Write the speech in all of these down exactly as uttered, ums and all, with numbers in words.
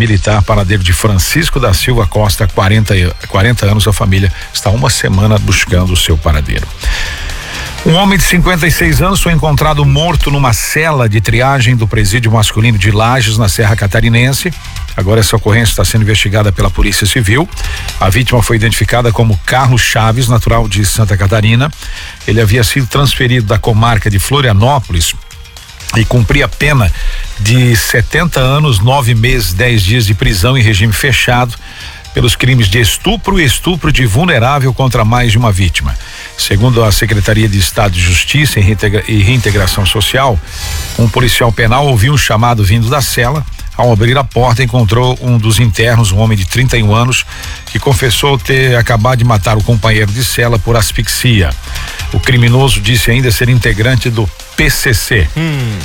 militar paradeiro de Francisco da Silva Costa, quarenta, quarenta anos. A família está uma semana buscando o seu paradeiro. Um homem de cinquenta e seis anos foi encontrado morto numa cela de triagem do presídio masculino de Lages, na Serra Catarinense. Agora essa ocorrência está sendo investigada pela Polícia Civil. A vítima foi identificada como Carlos Chaves, natural de Santa Catarina. Ele havia sido transferido da comarca de Florianópolis e cumpria pena de setenta anos, nove meses, dez dias de prisão em regime fechado pelos crimes de estupro e estupro de vulnerável contra mais de uma vítima. Segundo a Secretaria de Estado de Justiça e Reintegra- e Reintegração Social, um policial penal ouviu um chamado vindo da cela. Ao abrir a porta, encontrou um dos internos, um homem de trinta e um anos, que confessou ter acabado de matar o companheiro de cela por asfixia. O criminoso disse ainda ser integrante do P C C. Hum.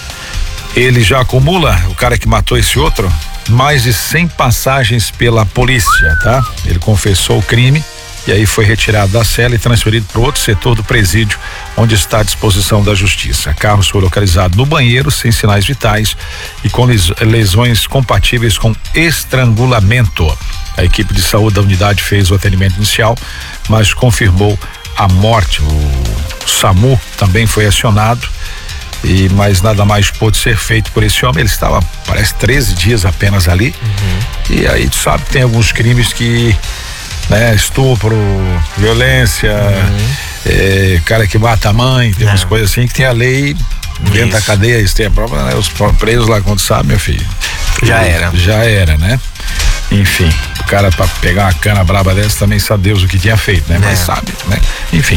Ele já acumula, o cara que matou esse outro, mais de cem passagens pela polícia, tá? Ele confessou o crime e aí foi retirado da cela e transferido para outro setor do presídio, onde está à disposição da justiça. Carlos foi localizado no banheiro, sem sinais vitais e com lesões compatíveis com estrangulamento. A equipe de saúde da unidade fez o atendimento inicial, mas confirmou a morte. O SAMU também foi acionado. E mas nada mais pôde ser feito por esse homem. Ele estava, parece, treze dias apenas ali. Uhum. E aí tu sabe, tem alguns crimes que, né, estupro, violência, uhum. é, cara que mata a mãe, tem Não. umas coisas assim que tem a lei dentro Isso. da cadeia. Isso tem a prova, né? Os presos lá, quando sabe, meu filho, já era. Já era, né? Enfim, o cara pra pegar uma cana braba dessa também sabe Deus o que tinha feito, né? É. Mas sabe, né? Enfim.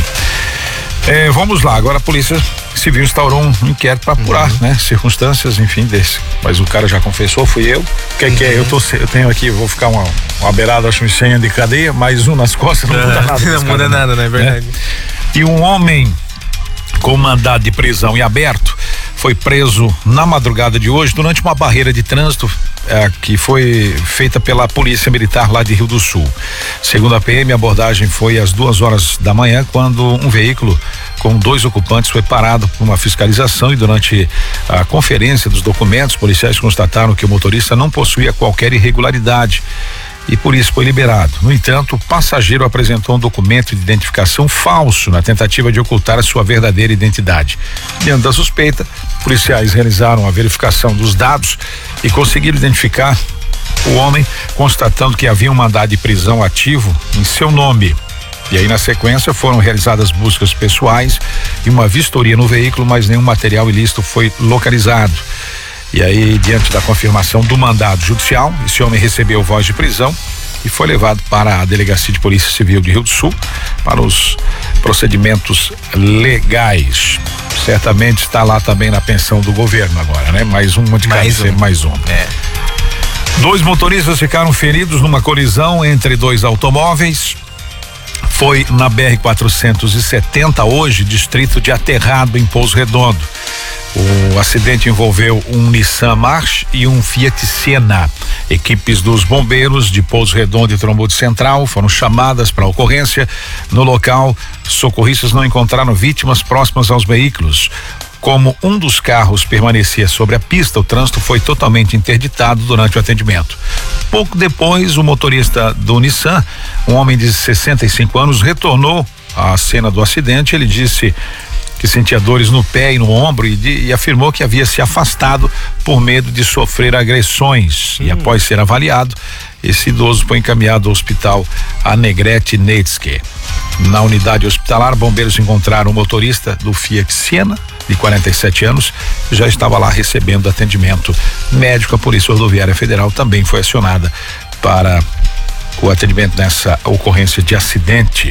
É, vamos lá, agora a Polícia Civil instaurou um inquérito para apurar, uhum. né? Circunstâncias, enfim, desse. Mas o cara já confessou, fui eu. O que é uhum. que é? Eu, tô, eu tenho aqui, vou ficar uma, uma beirada, acho que cem de cadeia, mais um nas costas, não, não muda nada. Não muda nada, não é verdade. Né? E um homem com mandado de prisão em aberto foi preso na madrugada de hoje durante uma barreira de trânsito é, que foi feita pela Polícia Militar lá de Rio do Sul. Segundo a P M, a abordagem foi às duas horas da manhã, quando um veículo com dois ocupantes foi parado por uma fiscalização e durante a conferência dos documentos, policiais constataram que o motorista não possuía qualquer irregularidade e por isso foi liberado. No entanto, o passageiro apresentou um documento de identificação falso na tentativa de ocultar a sua verdadeira identidade. Diante da suspeita, policiais realizaram a verificação dos dados e conseguiram identificar o homem, constatando que havia um mandado de prisão ativo em seu nome. E aí, na sequência, foram realizadas buscas pessoais e uma vistoria no veículo, mas nenhum material ilícito foi localizado. E aí, diante da confirmação do mandado judicial, esse homem recebeu voz de prisão e foi levado para a Delegacia de Polícia Civil de Rio do Sul para os procedimentos legais. Certamente está lá também na pensão do governo agora, né? Mais um monte de mais um. mais um. É. Dois motoristas ficaram feridos numa colisão entre dois automóveis. Foi na B R quatrocentos e setenta hoje, distrito de Aterrado, em Pouso Redondo. O acidente envolveu um Nissan March e um Fiat Siena. Equipes dos bombeiros de Pouso Redondo e Trombudo Central foram chamadas para a ocorrência. No local, socorristas não encontraram vítimas próximas aos veículos. Como um dos carros permanecia sobre a pista, o trânsito foi totalmente interditado durante o atendimento. Pouco depois, o motorista do Nissan, um homem de sessenta e cinco anos, retornou à cena do acidente. Ele disse que sentia dores no pé e no ombro e, de, e afirmou que havia se afastado por medo de sofrer agressões. Hum. E após ser avaliado, esse idoso foi encaminhado ao hospital Anegrete Neitske. Na unidade hospitalar, bombeiros encontraram o motorista do Fiat Siena, de quarenta e sete anos, já estava lá recebendo atendimento médico. A Polícia Rodoviária Federal também foi acionada para o atendimento nessa ocorrência de acidente.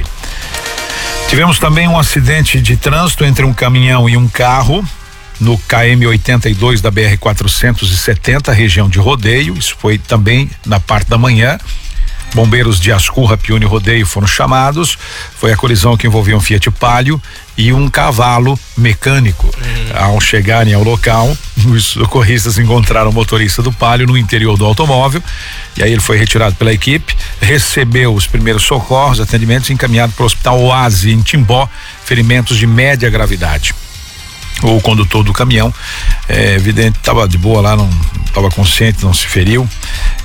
Tivemos também um acidente de trânsito entre um caminhão e um carro no K M oitenta e dois da B R quatrocentos e setenta, região de Rodeio. Isso foi também na parte da manhã. Bombeiros de Ascurra, Piúna e Rodeio foram chamados. Foi a colisão que envolvia um Fiat Palio e um cavalo mecânico. Uhum. Ao chegarem ao local, os socorristas encontraram o motorista do Palio no interior do automóvel, e aí ele foi retirado pela equipe, recebeu os primeiros socorros, atendimentos, e encaminhado para o Hospital Oase, em Timbó, ferimentos de média gravidade. O condutor do caminhão, é evidente, estava de boa lá, não estava consciente, não se feriu.